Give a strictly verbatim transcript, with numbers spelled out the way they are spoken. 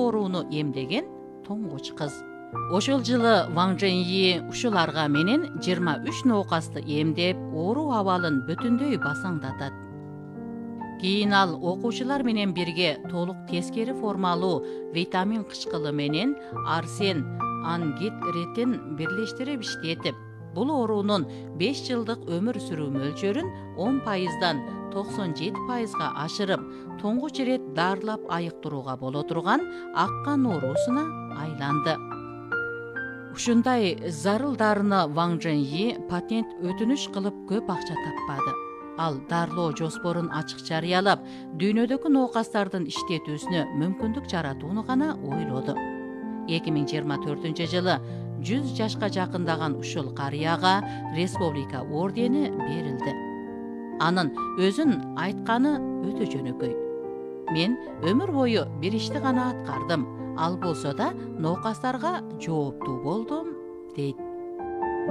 ооруну эмдеген тоңгуч кыз. Ошол жылы Ван Жэньи ушуларга менен жыйырма үч ноокасты эмдеп, оору абалын бүтүндөй басаңдатат. Кийин ал окуучулар менен бирге толук тескери формалуу витамин кычкылы менен арсен ангидритин бирлештирип иштетип, бул оорунун беш жылдык өмүр сүрүү мөлчөрүн он пайыздан токсон жети пайызга ашырып, тоңгуч ирет дарылап айыктырууга боло турган ак кан оорусуна айланды. Ушундай зарыл дарыны Ван Жэньи патент өтүнүч кылып көп акча таппады. Ал дарылоо жоспорун ачык жарыялап, дүйнөдөгү ноокастардын иштетүүсүнө мүмкүндүк жаратууну гана ойлоду. эки миң жыйырма төртүнчү жылы жүз жашка жакындаган ушул карыяга республика ордени берилди. Анын өзүн айтканы өтө жөнөкөй. Мен өмүр бою бир ишти гана аткардым, ал болсо да ноокастарга жооптуу болдум, дейт.